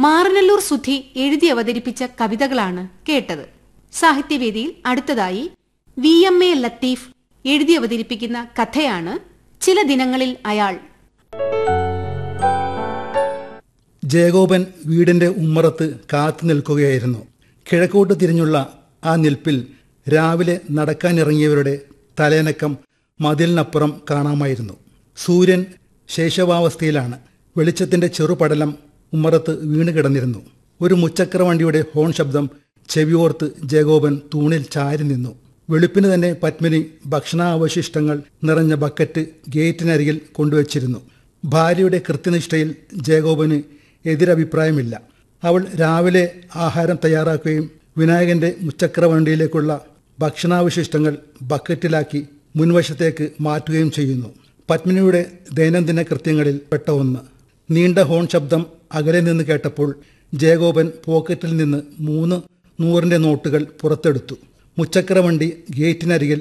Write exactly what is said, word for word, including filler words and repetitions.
മാറനല്ലൂർ സുധി എഴുതി അവതരിപ്പിച്ച കവിതകളാണ് കേട്ടത്. സാഹിത്യവേദിയിൽ അടുത്തതായി വി എം എ ലത്തീഫ് എഴുതി അവതരിപ്പിക്കുന്ന കഥയാണ് ചില ദിനങ്ങളിൽ അയാൾ. ജയഗോപൻ വീടിന്റെ ഉമ്മറത്ത് കാത്തു നിൽക്കുകയായിരുന്നു. കിഴക്കോട്ട് തിരിഞ്ഞുള്ള ആ നിൽപ്പിൽ രാവിലെ നടക്കാനിറങ്ങിയവരുടെ തലേനക്കം മതിലിനപ്പുറം കാണാമായിരുന്നു. സൂര്യൻ ശേഷവാവസ്ഥയിലാണ്. വെളിച്ചത്തിന്റെ ചെറുപടലം ഉമ്മറത്ത് വീണ് കിടന്നിരുന്നു. ഒരു മുച്ചക്ര വണ്ടിയുടെ ഹോൺ ശബ്ദം ചെവിയോർത്ത് ജയഗോപൻ തൂണിൽ ചാരി നിന്നു. വെളുപ്പിന് തന്നെ പത്മിനി ഭക്ഷണാവശിഷ്ടങ്ങൾ നിറഞ്ഞ ബക്കറ്റ് ഗേറ്റിനരികിൽ കൊണ്ടുവച്ചിരുന്നു. ഭാര്യയുടെ കൃത്യനിഷ്ഠയിൽ ജയഗോപന് എതിരഭിപ്രായമില്ല. അവൾ രാവിലെ ആഹാരം തയ്യാറാക്കുകയും വിനായകന്റെ മുച്ചക്ര വണ്ടിയിലേക്കുള്ള ഭക്ഷണാവശിഷ്ടങ്ങൾ ബക്കറ്റിലാക്കി മുൻവശത്തേക്ക് മാറ്റുകയും ചെയ്യുന്നു. പത്മിനിയുടെ ദൈനംദിന കൃത്യങ്ങളിൽ പെട്ട ഒന്ന്. നീണ്ട ഹോൺ ശബ്ദം അകലെ നിന്ന് കേട്ടപ്പോൾ ജയഗോപൻ പോക്കറ്റിൽ നിന്ന് മൂന്ന് നൂറിന്റെ നോട്ടുകൾ പുറത്തെടുത്തു. മുച്ചക്ര വണ്ടി ഗേറ്റിനരികിൽ